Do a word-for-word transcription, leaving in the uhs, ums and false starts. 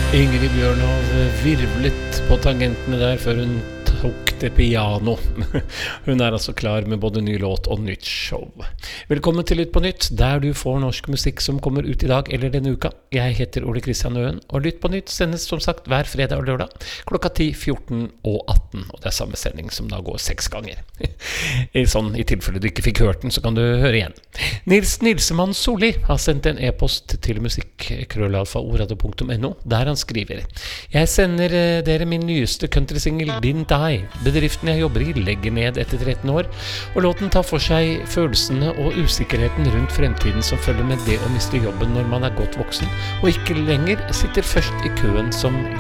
Ingrid Bjørnov virvlet på tangentene der før hun tok det piano. Hun er altså klar med både ny låt og nytt show. Velkommen til Lytt på Nytt, der du får norsk musikk som kommer ut i dag eller denne uka. Jeg heter Ole Kristian Øen, og Lytt på Nytt sendes som sagt hver fredag og lørdag klokka ti, fjorten og atten. Og det er samme sending som da går seks ganger. I sånn, i tilfelle du ikke fikk hørt den, så kan du høre igjen. Nils Nilsemann Solli har sendt en e-post til musikk krøllalfa oradio punktum no, der han skriver: Jeg sender eh, dere min nyeste country-single Didn't I. Bedriften jeg jobber i legger ned etter tretten år, og låten tar for seg følelsene og usikkerheten rundt fremtiden som følger med det å miste jobben når man er godt voksen, og ikke lenger sitter først i køen som